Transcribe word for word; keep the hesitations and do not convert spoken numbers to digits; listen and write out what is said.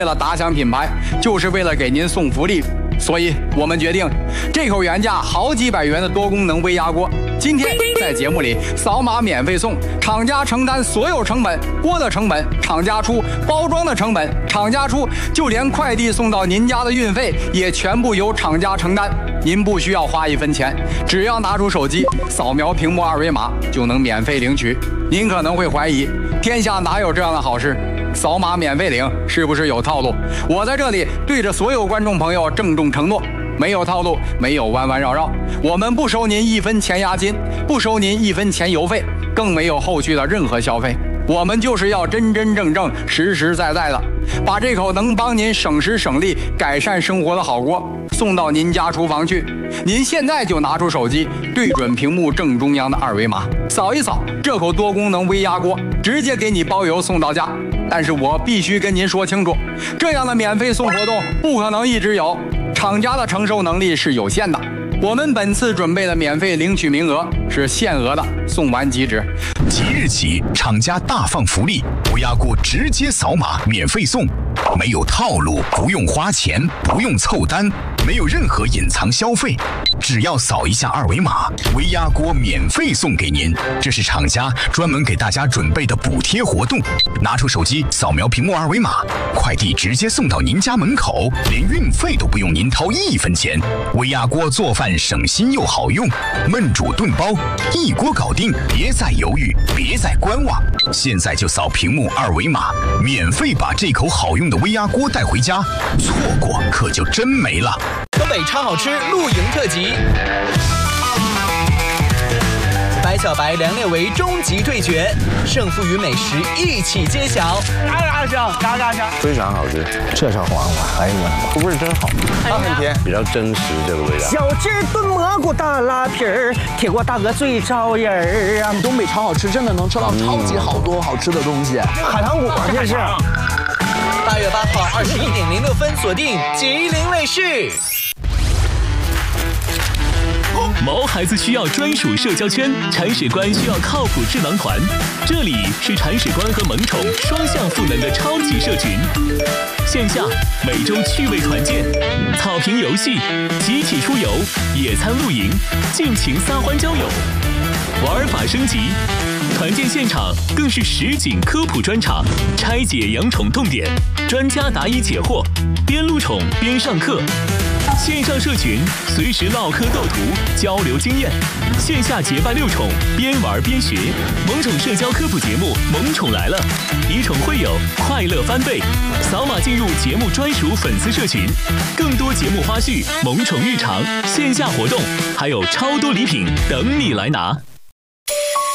为了打响品牌，就是为了给您送福利，所以我们决定，这口原价好几百元的多功能微压锅，今天在节目里扫码免费送，厂家承担所有成本，锅的成本厂家出，包装的成本厂家出，就连快递送到您家的运费也全部由厂家承担。您不需要花一分钱，只要拿出手机扫描屏幕二维码就能免费领取。您可能会怀疑，天下哪有这样的好事？扫码免费领是不是有套路？我在这里对着所有观众朋友郑重承诺，没有套路，没有弯弯绕绕，我们不收您一分钱押金，不收您一分钱邮费，更没有后续的任何消费。我们就是要真真正正、实实在在的，把这口能帮您省时省力、改善生活的好锅送到您家厨房去。您现在就拿出手机，对准屏幕正中央的二维码，扫一扫，这口多功能微压锅直接给你包邮送到家。但是我必须跟您说清楚，这样的免费送活动不可能一直有，厂家的承受能力是有限的。我们本次准备的免费领取名额是限额的，送完即止。 即日起，厂家大放福利，微压锅直接扫码免费送，没有套路，不用花钱，不用凑单，没有任何隐藏消费，只要扫一下二维码，微压锅免费送给您。这是厂家专门给大家准备的补贴活动。拿出手机扫描屏幕二维码，快递直接送到您家门口，连运费都不用您掏一分钱。微压锅做饭省心又好用，焖煮炖包一锅搞定，别再犹豫，别再观望，现在就扫屏幕二维码，免费把这口好用的微压锅带回家，错过可就真没了。 东北超好吃露营特辑，白小白、梁烈维终极对决，胜负与美食一起揭晓。 嘎嘎香，嘎嘎香， 非常好吃。 这小黄瓜，哎呀妈， 味儿真好，它很甜，比较真实这个味道。 小鸡炖蘑菇大拉皮儿，铁锅大鹅最招人儿啊！ 东北超好吃，真的能吃到超级好多好吃的东西。 海棠果这是。 八月八号二十一点零六分，锁定吉林卫视。 毛孩子需要专属社交圈，铲屎官需要靠谱智囊团。这里是铲屎官和萌宠双向赋能的超级社群。线下每周趣味团建、草坪游戏、集体出游、野餐露营、尽情撒欢交友，玩法升级。团建现场更是实景科普专场，拆解养宠痛点，专家答疑解惑，边录宠边上课。线上社群随时唠嗑斗图，交流经验；线下结伴遛宠，边玩边学。萌宠社交科普节目《萌宠来了》，以宠会友，快乐翻倍。扫码进入节目专属粉丝社群，更多节目花絮、萌宠日常、线下活动，还有超多礼品等你来拿。